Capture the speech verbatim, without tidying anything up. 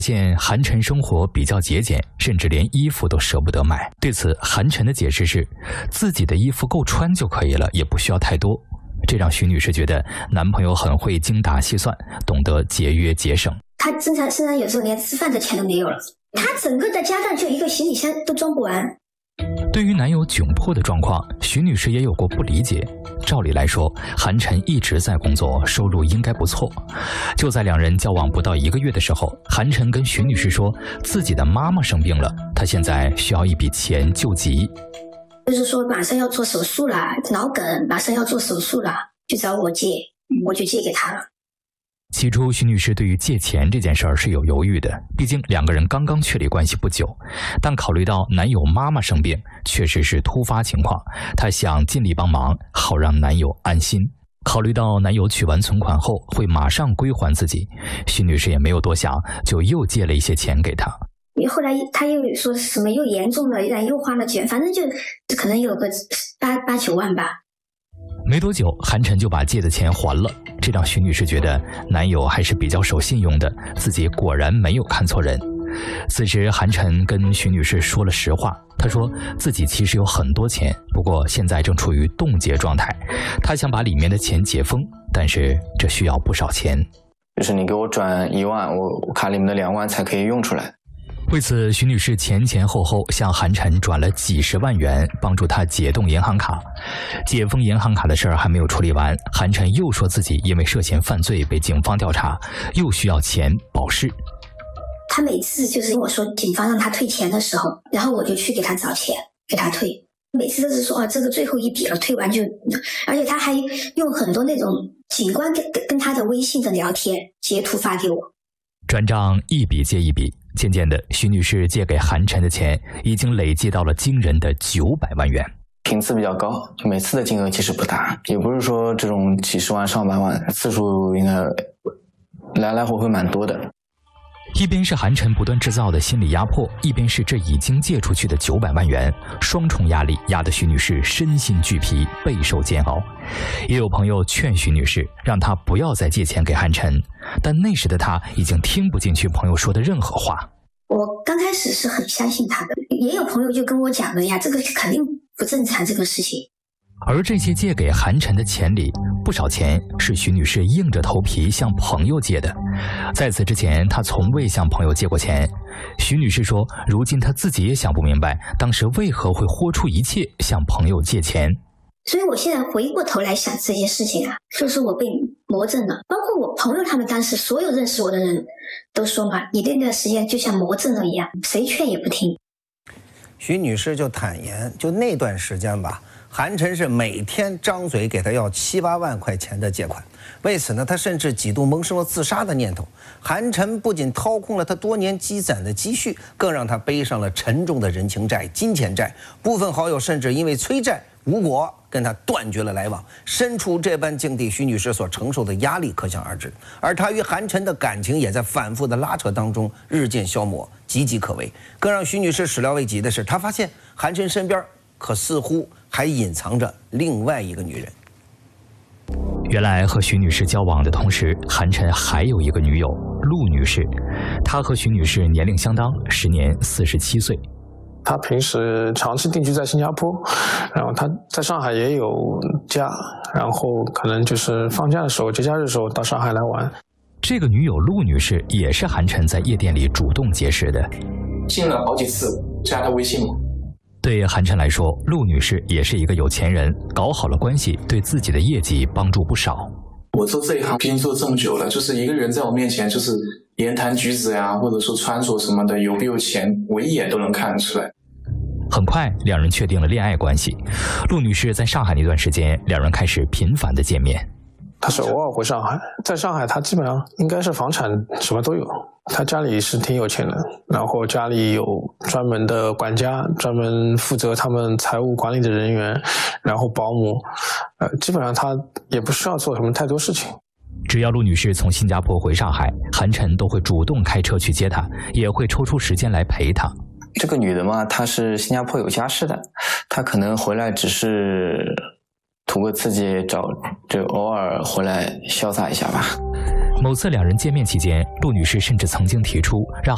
现韩晨生活比较节俭，甚至连衣服都舍不得买。对此，韩晨的解释是，自己的衣服够穿就可以了，也不需要太多。这让徐女士觉得男朋友很会精打细算，懂得节约节省。 他身上身上有时候连吃饭的钱都没有了，他整个的家当就一个行李箱都装不完。 对于男友窘迫的状况，徐女士也有过不理解。照理来说，韩晨一直在工作，收入应该不错。就在两人交往不到一个月的时候，韩晨跟徐女士说，自己的妈妈生病了，她现在需要一笔钱救急。 就是说马上要做手术了，脑梗马上要做手术了，就找我借，我就借给他了。 起初，徐女士对于借钱这件事儿是有犹豫的，毕竟两个人刚刚确立关系不久。但考虑到男友妈妈生病，确实是突发情况，她想尽力帮忙，好让男友安心。考虑到男友取完存款后会马上归还自己，徐女士也没有多想，就又借了一些钱给他。 后来他又说什么又严重了，又花了钱，反正就可能有个八八九万吧。 没多久，韩晨就把借的钱还了，这让徐女士觉得男友还是比较守信用的，自己果然没有看错人。此时，韩晨跟徐女士说了实话，她说自己其实有很多钱，不过现在正处于冻结状态，她想把里面的钱解封，但是这需要不少钱。 就是你给我转一万，我卡里面的两万才可以用出来。 为此，徐女士前前后后向韩晨转了几十万元，帮助他解冻银行卡。解封银行卡的事儿还没有处理完，韩晨又说自己因为涉嫌犯罪被警方调查，又需要钱保释。 他每次就是跟我说警方让他退钱的时候，然后我就去给他找钱给他退，每次都是说哦这个最后一笔了，退完就，而且他还用很多那种警官跟跟他的微信的聊天截图发给我。 转账一笔接一笔，渐渐的，徐女士借给韩晨的钱已经累计到了惊人的九百万元， 频次比较高，就每次的金额其实不大，也不是说这种几十万上百万，次数应该来来回回蛮多的。 一边是韩晨不断制造的心理压迫，一边是这已经借出去的九百万元，双重压力压得徐女士身心俱疲，备受煎熬。也有朋友劝徐女士让她不要再借钱给韩晨，但那时的她已经听不进去朋友说的任何话。 我刚开始是很相信他的，也有朋友就跟我讲了呀，这个肯定不正常这个事情。 而这些借给韩晨的钱里，不少钱是徐女士硬着头皮向朋友借的。在此之前，她从未向朋友借过钱。徐女士说，如今她自己也想不明白，当时为何会豁出一切向朋友借钱。 所以我现在回过头来想这件事情啊，就是我被魔怔了。包括我朋友他们当时所有认识我的人都说嘛，你那段时间就像魔怔了一样，谁劝也不听。 徐女士就坦言，就那段时间吧，韩晨是每天张嘴给她要七八万块钱的借款，为此呢，她甚至几度萌生了自杀的念头。韩晨不仅掏空了她多年积攒的积蓄，更让她背上了沉重的人情债、金钱债。部分好友甚至因为催债无果，跟她断绝了来往。身处这般境地，徐女士所承受的压力可想而知。而她与韩晨的感情也在反复的拉扯当中日渐消磨，岌岌可危。更让徐女士始料未及的是，她发现韩晨身边可似乎还隐藏着另外一个女人。 原来和徐女士交往的同时，韩晨还有一个女友陆女士，她和徐女士年龄相当，时年四十七岁。 他平时长期定居在新加坡，然后他在上海也有家，然后可能就是放假的时候、节假日的时候到上海来玩。 这个女友陆女士也是韩晨在夜店里主动结识的， 进了好几次，加她微信嘛。 对韩晨来说，陆女士也是一个有钱人，搞好了关系，对自己的业绩帮助不少。 我做这一行毕竟做这么久了，就是一个人在我面前，就是言谈举止呀、啊，或者说穿着什么的，有没有钱，我一眼都能看得出来。 很快，两人确定了恋爱关系。陆女士在上海那段时间，两人开始频繁的见面。 他是偶尔回上海，在上海他基本上应该是房产什么都有，他家里是挺有钱的，然后家里有专门的管家，专门负责他们财务管理的人员，然后保姆，呃，基本上他也不需要做什么太多事情。 只要陆女士从新加坡回上海，韩晨都会主动开车去接她，也会抽出时间来陪她。 这个女的嘛，她是新加坡有家室的，她可能回来只是图个刺激，找就偶尔回来潇洒一下吧。 某次两人见面期间，陆女士甚至曾经提出让